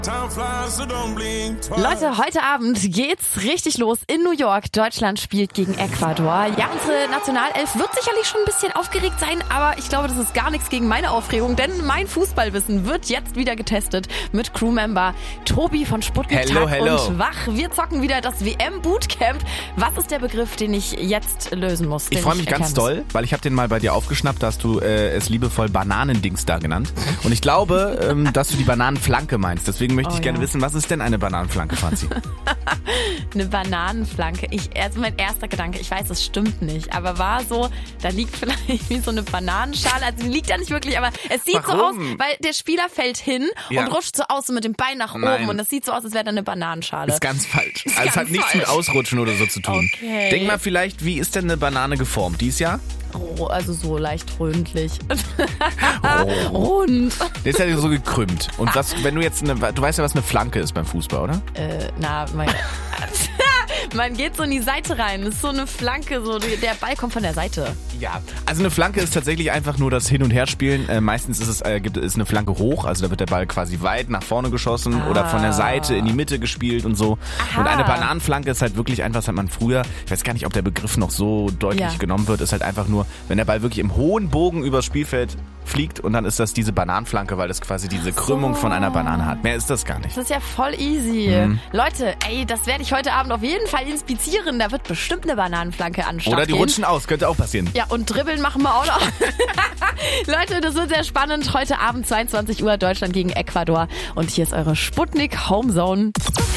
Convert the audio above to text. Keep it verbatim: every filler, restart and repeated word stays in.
Leute, heute Abend geht's richtig los in New York. Deutschland spielt gegen Ecuador. Ja, unsere Nationalelf wird sicherlich schon ein bisschen aufgeregt sein, aber ich glaube, das ist gar nichts gegen meine Aufregung, denn mein Fußballwissen wird jetzt wieder getestet mit Crewmember Tobi von Sputnik hello, Tag hello. und Wach. Wir zocken wieder das W M-Bootcamp. Was ist der Begriff, den ich jetzt lösen muss? Ich freue mich ganz doll, weil ich habe den mal bei dir aufgeschnappt, da hast du äh, es liebevoll Bananendings da genannt. Und ich glaube, ähm, dass du die Bananenflanke meinst. Deswegen möchte Oh, ich gerne ja. wissen, was ist denn eine Bananenflanke, Franzi? Eine Bananenflanke. Ich, also mein erster Gedanke, ich weiß, das stimmt nicht, aber war so, da liegt vielleicht wie so eine Bananenschale, also die liegt da nicht wirklich, aber es sieht Warum? so aus, weil der Spieler fällt hin Ja. und rutscht so aus so mit dem Bein nach Nein. oben und es sieht so aus, als wäre da eine Bananenschale. Ist ganz falsch. Ist Also es ganz hat nichts falsch. mit Ausrutschen oder so zu tun. Okay. Denk mal vielleicht, wie ist denn eine Banane geformt? Dies Jahr? Oh, also so leicht rundlich. Oh. Rund. Der ist ja so gekrümmt. Und was, wenn du jetzt eine, du weißt ja, was eine Flanke ist beim Fußball, oder? Äh, na, mein... Man geht so in die Seite rein. Das ist so eine Flanke, so die, der Ball kommt von der Seite. Ja. Also eine Flanke ist tatsächlich einfach nur das Hin- und Herspielen. Äh, meistens ist es äh, gibt ist eine Flanke hoch, also da wird der Ball quasi weit nach vorne geschossen Ah. oder von der Seite in die Mitte gespielt und so. Aha. Und eine Bananenflanke ist halt wirklich einfach, das hat man früher, ich weiß gar nicht, ob der Begriff noch so deutlich Ja. genommen wird, ist halt einfach nur, wenn der Ball wirklich im hohen Bogen übers Spielfeld fliegt und dann ist das diese Bananenflanke, weil das quasi diese Krümmung von einer Banane hat. Mehr ist das gar nicht. Das ist ja voll easy. Mhm. Leute, ey, das werde ich heute Abend auf jeden Fall inspizieren. Da wird bestimmt eine Bananenflanke an den Start Oder die gehen. rutschen aus, könnte auch passieren. Ja, und dribbeln machen wir auch noch. Leute, das wird sehr spannend. Heute Abend zweiundzwanzig Uhr Deutschland gegen Ecuador. Und hier ist eure Sputnik Homezone.